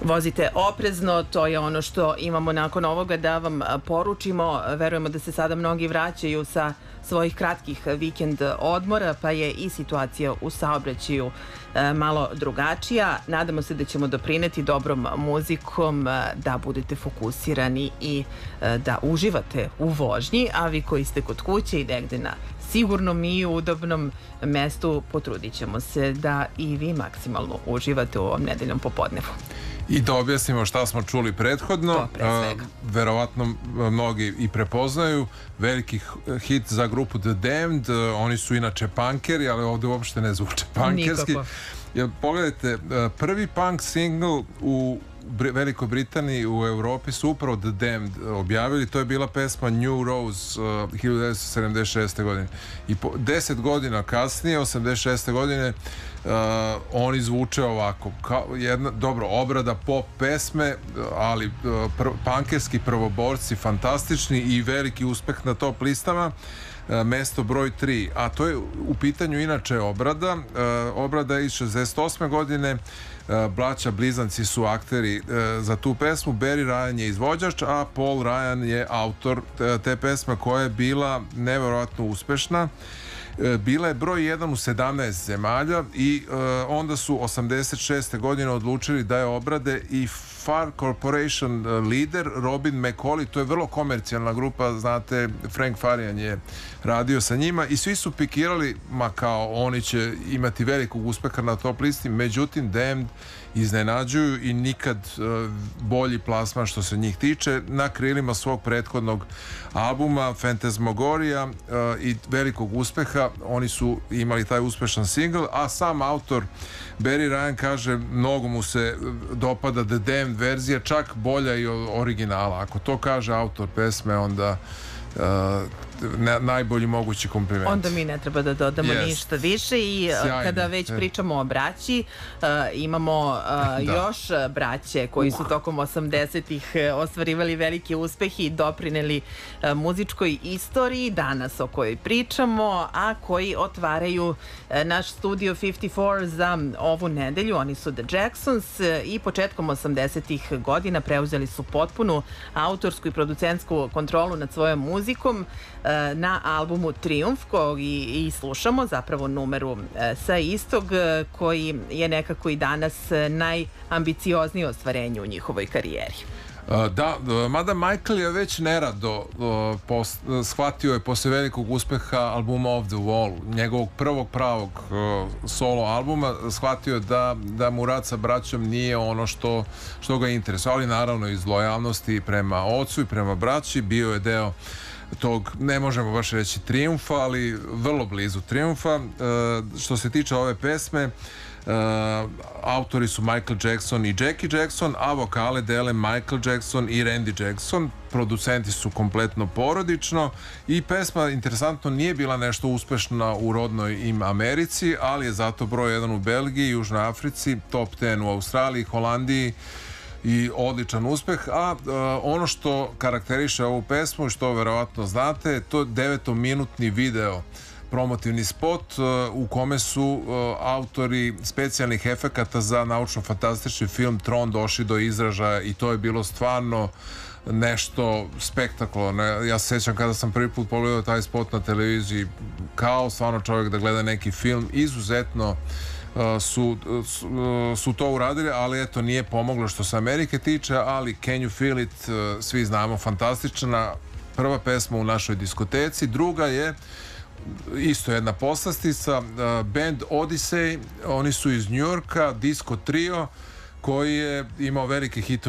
Vozite oprezno, to je ono što imamo nakon ovoga da vam poručimo. Verujemo da se sada mnogi vraćaju sa svojih kratkih vikend odmora, pa je i situacija u saobraćaju malo drugačija. Nadamo se da ćemo doprineti dobrom muzikom, da budete fokusirani i da uživate u vožnji, a vi koji ste kod kuće i negde na sigurnom i udobnom mestu, potrudit ćemo se da i vi maksimalno uživate u ovom nedeljnom popodnevu. I da objasnimo šta smo čuli prethodno. Verovatno mnogi i prepoznaju veliki hit za grupu The Damned. Oni su inače punkeri, ali ovde uopšte ne zvuče punkerski. Pogledajte, prvi punk single u Velikoj Britaniji, u Evropi su upravo The Damned objavili. To je bila pesma New Rose 1976. godine. I 10 godina kasnije, 86. godine, oni zvuče ovako. Jedna, dobro, obrada pop pesme, ali punkerski prvoborci, fantastični i veliki uspeh na top listama. Mesto broj 3, a to je u pitanju inače obrada. Obrada je iz 68. godine. Braća blizanci su akteri za tu pesmu. Barry Ryan je izvođač, a Paul Ryan je autor te pesme, koja je bila neverovatno uspešna. Bila je broj 1 u 17 zemalja i onda su 86. godine odlučili da je obrade i Far Corporation lider Robin McCauley. To je vrlo komercijalna grupa, znate, Frank Farian je radio sa njima i svi su pikirali, ma kao oni će imati velikog uspeha na top listi. Međutim, Damned iznenađuju i nikad bolji plasman što se njih tiče, na krilima svog prethodnog albuma Phantasmagoria i velikog uspeha. Oni su imali taj uspešan single, a sam autor Barry Ryan kaže mnogo mu se dopada The Damned verzija, čak bolja i od originala. Ako to kaže autor pesme, onda najbolji mogući kompliment. Onda mi ne treba da dodamo ništa više. I kada već pričamo o braći, imamo još braće koji su tokom 80-ih ostvarivali veliki uspeh i doprineli muzičkoj istoriji danas o kojoj pričamo, a koji otvaraju naš studio 54 za ovu nedelju. Oni su The Jacksons i početkom 80-ih godina preuzeli su potpunu autorsku i producentsku kontrolu nad svojom muzikom na albumu Triumf, koji i slušamo, zapravo numeru sa istog, koji je nekako i danas najambicioznije ostvarenje u njihovoj karijeri. Da, mada Michael je već nerado shvatio je posle velikog uspeha albuma Off the Wall, njegovog prvog pravog solo albuma, shvatio da mu rad sa braćom nije ono što ga interesuje, ali naravno iz lojalnosti prema ocu i prema braći bio je deo tog, ne možemo baš reći trijumfa, ali vrlo blizu trijumfa. Što se tiče ove pesme, autori su Michael Jackson i Jackie Jackson, a vokale dele Michael Jackson i Randy Jackson. Producenti su kompletno porodično i pesma, interesantno, nije bila nešto uspešna u rodnoj im Americi, ali je zato broj 1 u Belgiji, Južnoj Africi, top 10 u Australiji, Holandiji i odličan uspeh. A ono što karakteriše ovu pesmu, što verovatno znate, to je 9-minutni video, promotivni spot u kome su autori specijalnih efekata za naučno-fantastični film Tron došli do izražaja i to je bilo stvarno nešto spektakularno. Ja se sjećam kada sam prvi put pogledao taj spot na televiziji, kao stvarno čovjek da gleda neki film. Izuzetno su to uradili, ali eto, nije pomoglo što se Amerike tiče, ali Can You Feel It, svi znamo, fantastična prva pesma u našoj diskoteci. Druga je isto jedna poslastica, band Odyssey, oni su iz Njujorka, disco trio koji je imao velike hitove